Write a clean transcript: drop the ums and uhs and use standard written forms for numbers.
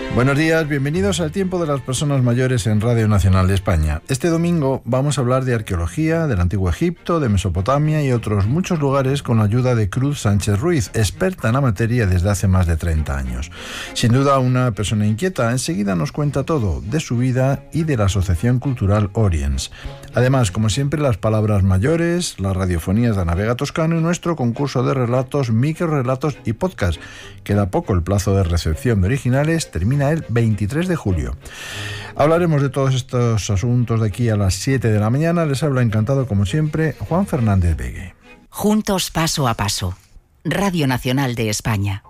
Buenos días, bienvenidos al Tiempo de las Personas Mayores en Radio Nacional de España. Este domingo vamos a hablar de arqueología, del Antiguo Egipto, de Mesopotamia y otros muchos lugares con la ayuda de Cruz Sánchez Ruiz, experta en la materia desde hace más de 30 años. Sin duda una persona inquieta, enseguida nos cuenta todo de su vida y de la Asociación Cultural Oriens. Además, como siempre, las palabras mayores, las radiofonías de Ana Vega Toscano y nuestro concurso de relatos, microrelatos y podcast. Queda poco, el plazo de recepción de originales termina el 23 de julio. Hablaremos de todos estos asuntos de aquí a las 7 de la mañana. Les habla encantado, como siempre, Juan Fernández Begue. Juntos paso a paso. Radio Nacional de España.